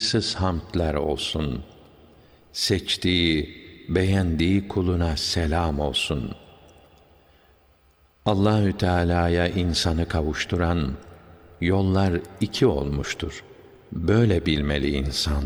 sayısız hamdler olsun. Seçtiği, beğendiği kuluna selam olsun. Allahü Teala'ya insanı kavuşturan yollar iki olmuştur. Böyle bilmeli insan.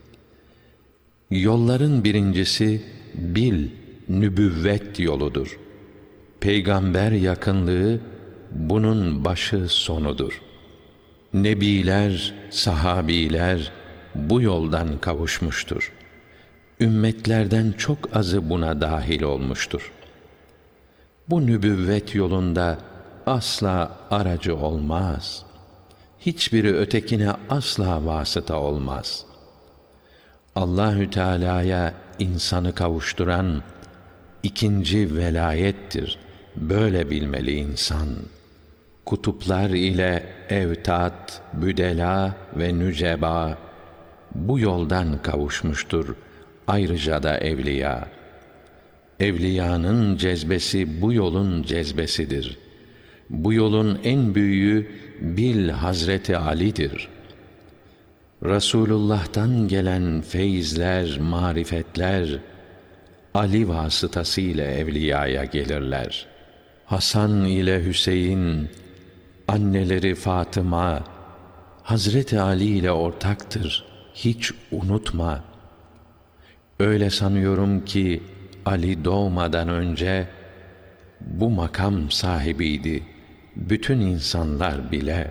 Yolların birincisi bil, nübüvvet yoludur. Peygamber yakınlığı bunun başı sonudur. Nebiler, sahabiler bu yoldan kavuşmuştur. Ümmetlerden çok azı buna dahil olmuştur. Bu nübüvvet yolunda asla aracı olmaz. Hiçbiri ötekine asla vasıta olmaz. Allahü Teala'ya insanı kavuşturan ikinci velayettir. Böyle bilmeli insan. Kutuplar ile evtat, büdela ve nüceba bu yoldan kavuşmuştur. Ayrıca da evliya. Evliyanın cezbesi bu yolun cezbesidir. Bu yolun en büyüğü bil Hazreti Ali'dir. Resulullah'tan gelen feyizler, marifetler Ali vasıtasıyla evliyaya gelirler. Hasan ile Hüseyin, anneleri Fatıma, Hazreti Ali ile ortaktır, hiç unutma. Öyle sanıyorum ki Ali doğmadan önce bu makam sahibiydi, bütün insanlar bile.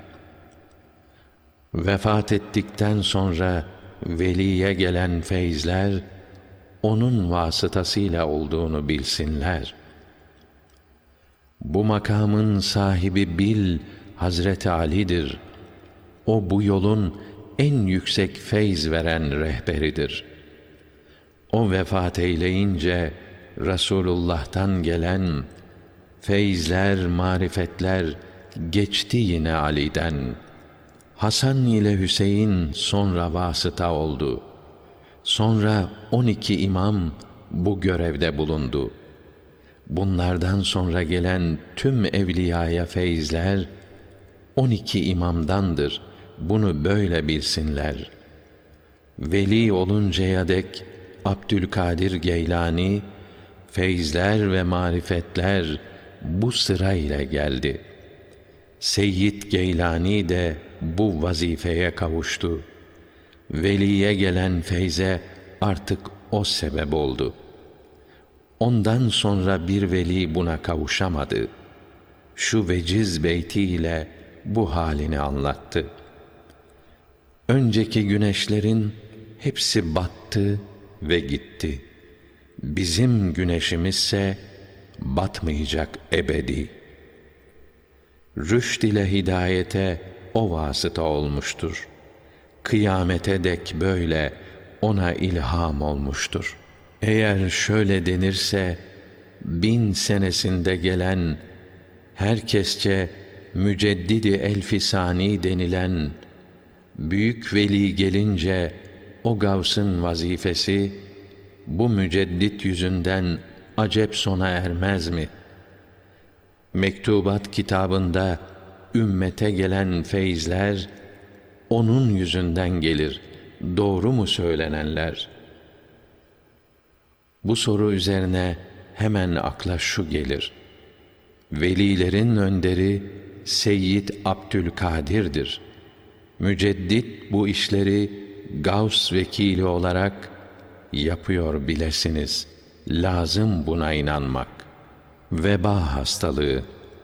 Vefat ettikten sonra veliye gelen feyizler, onun vasıtasıyla olduğunu bilsinler. Bu makamın sahibi bil Hazreti Ali'dir. O bu yolun en yüksek feyz veren rehberidir. O vefat eyleyince Resulullah'tan gelen feyizler, marifetler geçti yine Ali'den. Hasan ile Hüseyin sonra vasıta oldu. Sonra 12 imam bu görevde bulundu. Bunlardan sonra gelen tüm evliyaya feyizler 12 imamdandır. Bunu böyle bilsinler. Veli oluncaya dek Abdülkadir Geylani, feyizler ve marifetler bu sıra ile geldi. Seyyid Geylani de bu vazifeye kavuştu. Veliye gelen feyze artık o sebep oldu. Ondan sonra bir veli buna kavuşamadı. Şu veciz beytiyle bu halini anlattı. Önceki güneşlerin hepsi battı ve gitti. Bizim güneşimizse batmayacak ebedi. Rüşd ile hidayete o vasıta olmuştur. Kıyamete dek böyle ona ilham olmuştur. Eğer şöyle denirse, 1000 senesinde gelen, herkesçe müceddidi elfisani denilen büyük veli gelince o gavsın vazifesi bu müceddit yüzünden acep sona ermez mi? Mektubat kitabında ümmete gelen feyizler onun yüzünden gelir. Doğru mu söylenenler? Bu soru üzerine hemen akla şu gelir. Velilerin önderi Seyyid Abdülkadir'dir. Müceddit bu işleri Gavs vekili olarak yapıyor bilesiniz. Lazım buna inanmak. Veba hastalığı.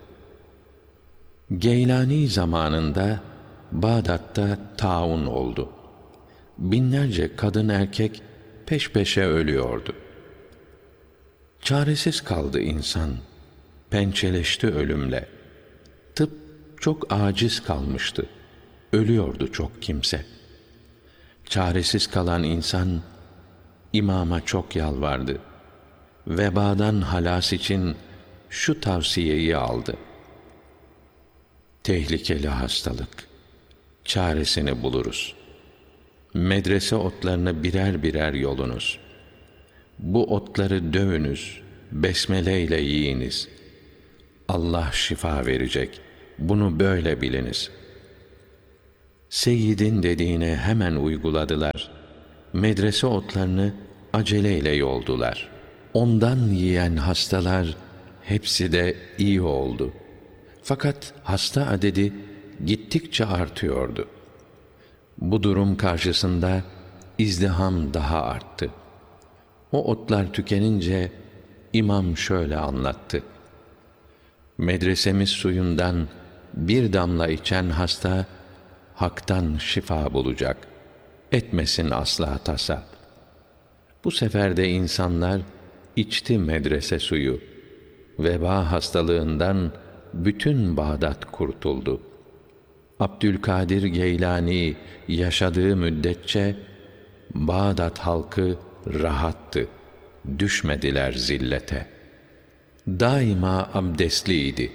Geylani zamanında Bağdat'ta taun oldu. Binlerce kadın erkek peş peşe ölüyordu. Çaresiz kaldı insan, pençeleşti ölümle. Tıp çok aciz kalmıştı, ölüyordu çok kimse. Çaresiz kalan insan, imama çok yalvardı. Vebadan halas için şu tavsiyeyi aldı. Tehlikeli hastalık, çaresini buluruz. Medrese otlarını birer birer yolunuz. Bu otları dövünüz, besmele ile yiyiniz. Allah şifa verecek, bunu böyle biliniz. Seyyidin dediğini hemen uyguladılar. Medrese otlarını aceleyle yoldular. Ondan yiyen hastalar hepsi de iyi oldu. Fakat hasta adedi gittikçe artıyordu. Bu durum karşısında izdiham daha arttı. O otlar tükenince imam şöyle anlattı: medresemiz suyundan bir damla içen hasta haktan şifa bulacak. Etmesin asla tasa. Bu sefer de insanlar içti medrese suyu. Veba hastalığından bütün Bağdat kurtuldu. Abdülkadir Geylani yaşadığı müddetçe Bağdat halkı rahattı. Düşmediler zillete. Daima abdestliydi.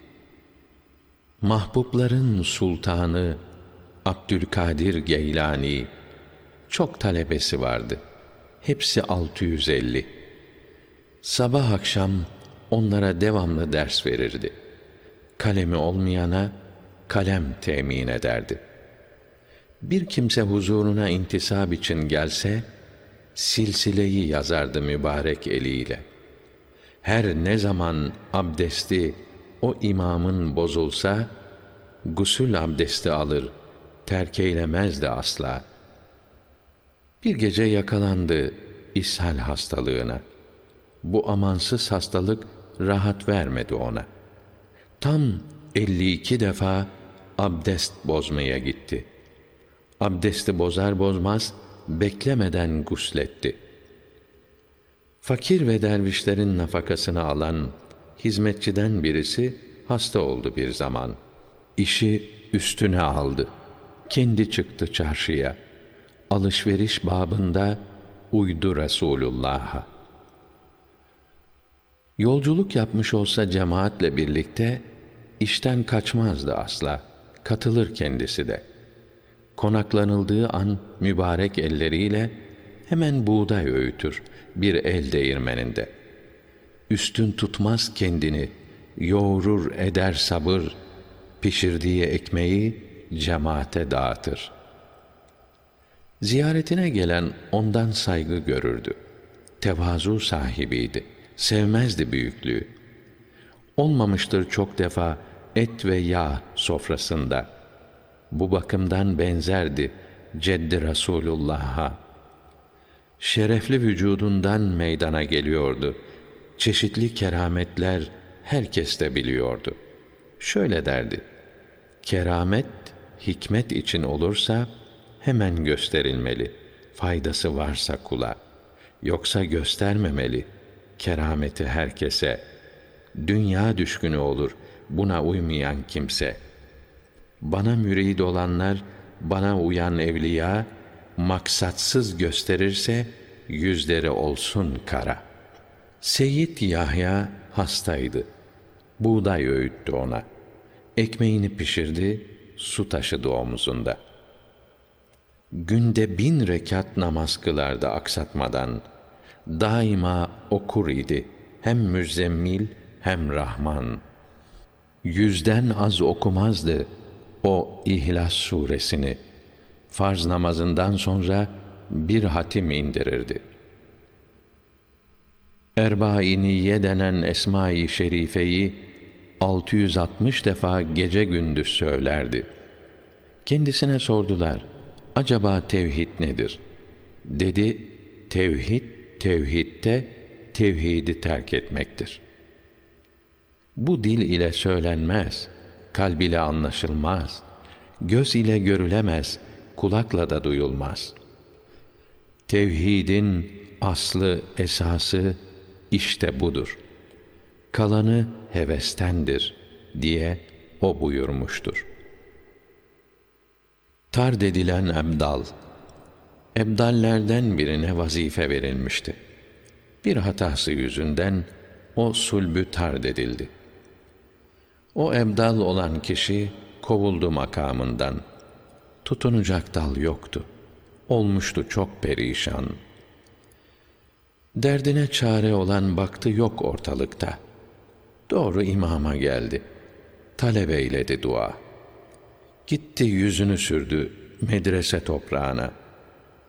Mahbubların sultanı Abdülkadir Geylani çok talebesi vardı. Hepsi 650. Sabah akşam onlara devamlı ders verirdi. Kalemi olmayana kalem temin ederdi. Bir kimse huzuruna intisap için gelse, silsileyi yazardı mübarek eliyle. Her ne zaman abdesti o imamın bozulsa, gusül abdesti alır, terk eylemezdi asla. Bir gece yakalandı ishal hastalığına. Bu amansız hastalık rahat vermedi ona. Tam 52 defa abdest bozmaya gitti. Abdesti bozar bozmaz beklemeden gusletti. Fakir ve dervişlerin nafakasını alan hizmetçiden birisi hasta oldu bir zaman. İşi üstüne aldı. Kendi çıktı çarşıya. Alışveriş babında uydu Resulullah'a. Yolculuk yapmış olsa cemaatle birlikte işten kaçmazdı asla. Katılır kendisi de. Konaklanıldığı an mübarek elleriyle hemen buğday öğütür bir el değirmeninde. Üstün tutmaz kendini, yoğurur eder sabır, pişirdiği ekmeği cemaate dağıtır. Ziyaretine gelen ondan saygı görürdü. Tevazu sahibiydi, sevmezdi büyüklüğü. Olmamıştır çok defa et ve yağ sofrasında. Bu bakımdan benzerdi Ceddi Resulullah'a. Şerefli vücudundan meydana geliyordu. Çeşitli kerametler herkes de biliyordu. Şöyle derdi: keramet hikmet için olursa hemen gösterilmeli, faydası varsa kula. Yoksa göstermemeli kerameti herkese. Dünya düşkünü olur buna uymayan kimse. Bana mürid olanlar, bana uyan evliya, maksatsız gösterirse yüzleri olsun kara. Seyyid Yahya hastaydı. Buğday öğüttü ona. Ekmeğini pişirdi, su taşıdı omuzunda. Günde 1000 rekat namaz kılardı aksatmadan. Daima okur idi, hem Müzzemmil hem Rahman. 100'den az okumazdı o İhlas suresini. Farz namazından sonra bir hatim indirirdi. Erbainiye denen Esma-i Şerife'yi 660 defa gece gündüz söylerdi. Kendisine sordular: acaba tevhid nedir? Dedi: tevhid, tevhidde tevhidi terk etmektir. Bu dil ile söylenmez, kalb ile anlaşılmaz, göz ile görülemez, kulakla da duyulmaz. Tevhidin aslı, esası işte budur. Kalanı hevestendir diye o buyurmuştur. Tard edilen ebdal, ebdallerden birine vazife verilmişti. Bir hatası yüzünden o sulbü tard edildi. O ebdal olan kişi kovuldu makamından. Tutunacak dal yoktu. Olmuştu çok perişan. Derdine çare olan baktı yok ortalıkta. Doğru imama geldi. Talep eyledi dua. Gitti yüzünü sürdü medrese toprağına.